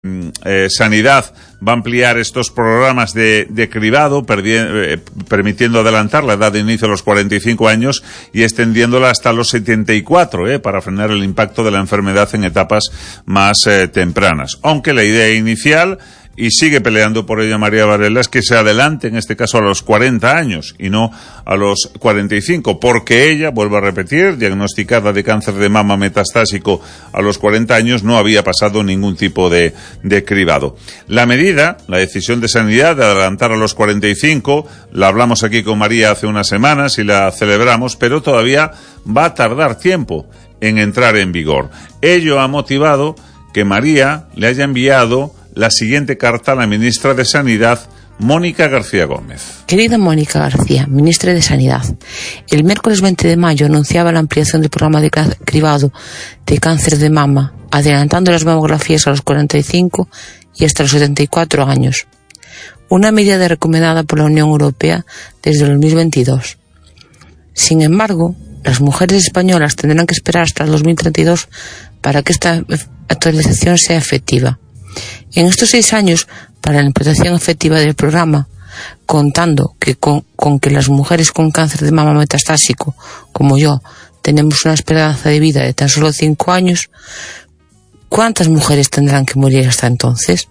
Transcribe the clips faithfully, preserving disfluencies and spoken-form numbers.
Eh, Sanidad va a ampliar estos programas de, de cribado, eh, permitiendo adelantar la edad de inicio a los cuarenta y cinco años y extendiéndola hasta los setenta y cuatro, eh, para frenar el impacto de la enfermedad en etapas más eh, tempranas. Aunque la idea inicial, y sigue peleando por ella María Varela, es que se adelante en este caso a los cuarenta años y no a los cuarenta y cinco, porque ella, vuelvo a repetir, diagnosticada de cáncer de mama metastásico a los cuarenta años, no había pasado ningún tipo de, de cribado. La medida, la decisión de Sanidad de adelantar a los cuarenta y cinco, la hablamos aquí con María hace unas semanas y la celebramos, pero todavía va a tardar tiempo en entrar en vigor. Ello ha motivado que María le haya enviado la siguiente carta a la ministra de Sanidad, Mónica García Gómez. Querida Mónica García, ministra de Sanidad, el miércoles veinte de mayo anunciaba la ampliación del programa de cribado de cáncer de mama, adelantando las mamografías a los cuarenta y cinco y hasta los setenta y cuatro años. Una medida recomendada por la Unión Europea desde el dos mil veintidós. Sin embargo, las mujeres españolas tendrán que esperar hasta el dos mil treinta y dos para que esta actualización sea efectiva. En estos seis años, para la implantación efectiva del programa, contando que con, con que las mujeres con cáncer de mama metastásico, como yo, tenemos una esperanza de vida de tan solo cinco años, ¿cuántas mujeres tendrán que morir hasta entonces?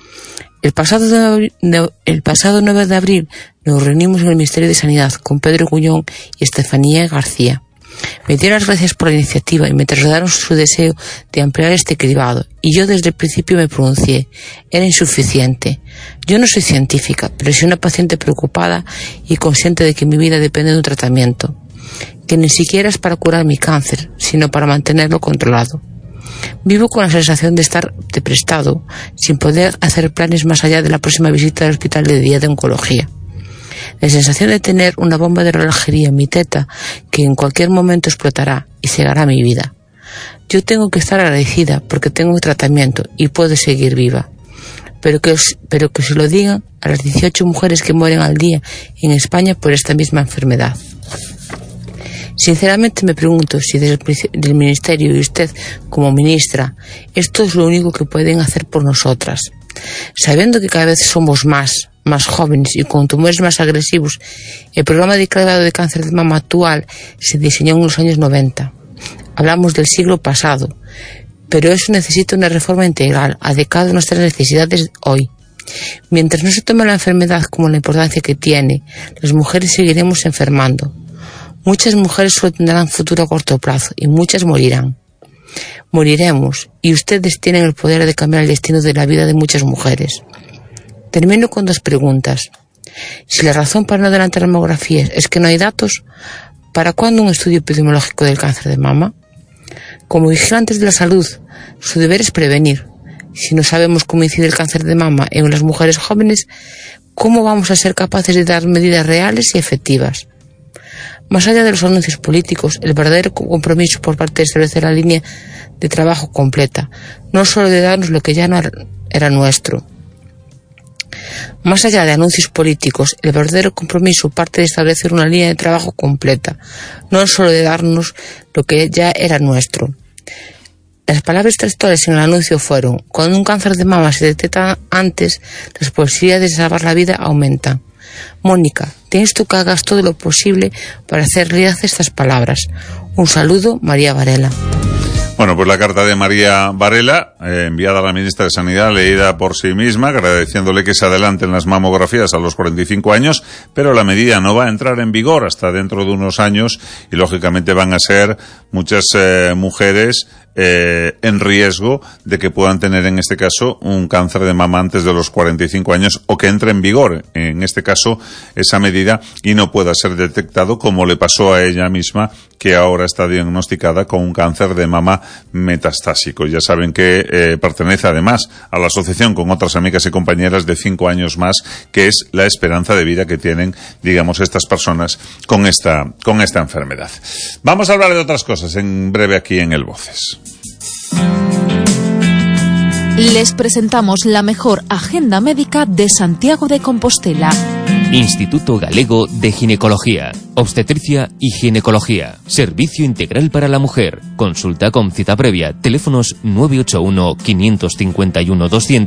El pasado, de, de, el pasado nueve de abril nos reunimos en el Ministerio de Sanidad con Pedro Gullón y Estefanía García. Me dieron las gracias por la iniciativa y me trasladaron su deseo de ampliar este cribado, y yo desde el principio me pronuncié. Era insuficiente. Yo no soy científica, pero soy una paciente preocupada y consciente de que mi vida depende de un tratamiento, que ni siquiera es para curar mi cáncer, sino para mantenerlo controlado. Vivo con la sensación de estar deprestado, sin poder hacer planes más allá de la próxima visita al hospital de día de oncología. La sensación de tener una bomba de relojería en mi teta que en cualquier momento explotará y cegará mi vida. Yo tengo que estar agradecida porque tengo tratamiento y puedo seguir viva. Pero que, pero que se lo digan a las dieciocho mujeres que mueren al día en España por esta misma enfermedad. Sinceramente me pregunto si desde el Ministerio y usted como ministra, esto es lo único que pueden hacer por nosotras. Sabiendo que cada vez somos más, más jóvenes y con tumores más agresivos, el programa de cribado de cáncer de mama actual se diseñó en los años noventa. Hablamos del siglo pasado, pero eso necesita una reforma integral, adecuada a nuestras necesidades hoy. Mientras no se tome la enfermedad como la importancia que tiene, las mujeres seguiremos enfermando. Muchas mujeres solo tendrán futuro a corto plazo y muchas morirán. Moriremos, y ustedes tienen el poder de cambiar el destino de la vida de muchas mujeres. Termino con dos preguntas. Si la razón para no adelantar mamografías es que no hay datos, ¿para cuándo un estudio epidemiológico del cáncer de mama? Como vigilantes de la salud, su deber es prevenir. Si no sabemos cómo incide el cáncer de mama en las mujeres jóvenes, ¿cómo vamos a ser capaces de dar medidas reales y efectivas? Más allá de los anuncios políticos, el verdadero compromiso por parte de establecer la línea de trabajo completa, no solo de darnos lo que ya no era nuestro. Más allá de anuncios políticos, el verdadero compromiso parte de establecer una línea de trabajo completa, no solo de darnos lo que ya era nuestro. Las palabras textuales en el anuncio fueron: cuando un cáncer de mama se detecta antes, las posibilidades de salvar la vida aumentan. Mónica, tienes tú que hagas todo lo posible para hacer realidad estas palabras. Un saludo, María Varela. Bueno, pues la carta de María Varela, eh, enviada a la ministra de Sanidad, leída por sí misma, agradeciéndole que se adelanten las mamografías a los cuarenta y cinco años, pero la medida no va a entrar en vigor hasta dentro de unos años y, lógicamente, van a ser muchas eh, mujeres eh, en riesgo de que puedan tener, en este caso, un cáncer de mama antes de los cuarenta y cinco años o que entre en vigor, en este caso, esa medida y no pueda ser detectado, como le pasó a ella misma, que ahora está diagnosticada con un cáncer de mama metastásico. Ya saben que eh, pertenece además a la asociación con otras amigas y compañeras de cinco años más, que es la esperanza de vida que tienen, digamos, estas personas con esta, con esta enfermedad. Vamos a hablar de otras cosas en breve aquí en El Voces. Les presentamos la mejor agenda médica de Santiago de Compostela. Instituto Galego de Ginecología, Obstetricia y Ginecología. Servicio integral para la mujer. Consulta con cita previa. Teléfonos nueve ocho uno, cinco cinco uno, doscientos